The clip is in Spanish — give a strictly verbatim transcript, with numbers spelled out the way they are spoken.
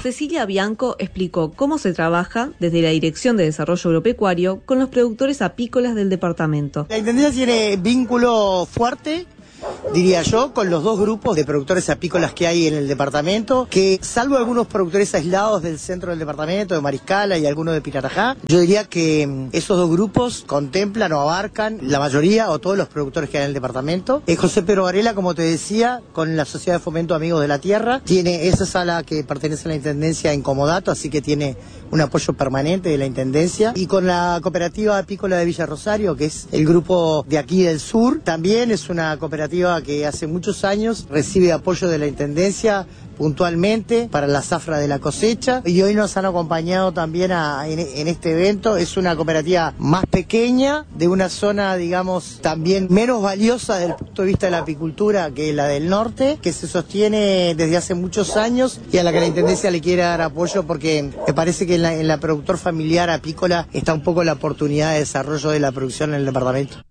Cecilia Bianco explicó cómo se trabaja desde la Dirección de Desarrollo Agropecuario con los productores apícolas del departamento. La Intendencia tiene vínculo fuerte, diría yo, con los dos grupos de productores apícolas que hay en el departamento, que salvo algunos productores aislados del centro del departamento, de Mariscala y algunos de Piratajá, yo diría que esos dos grupos contemplan o abarcan la mayoría o todos los productores que hay en el departamento. Eh, José Pedro Varela, como te decía, con la Sociedad de Fomento Amigos de la Tierra, tiene esa sala que pertenece a la Intendencia en comodato, así que tiene un apoyo permanente de la Intendencia, y con la Cooperativa Apícola de Villa Rosario, que es el grupo de aquí del sur, también es una cooperativa que hace muchos años recibe apoyo de la Intendencia puntualmente para la zafra de la cosecha, y hoy nos han acompañado también a, en, en este evento. Es una cooperativa más pequeña, de una zona, digamos, también menos valiosa desde el punto de vista de la apicultura que la del norte, que se sostiene desde hace muchos años y a la que la Intendencia le quiere dar apoyo, porque me parece que en la, en la productor familiar apícola está un poco la oportunidad de desarrollo de la producción en el departamento.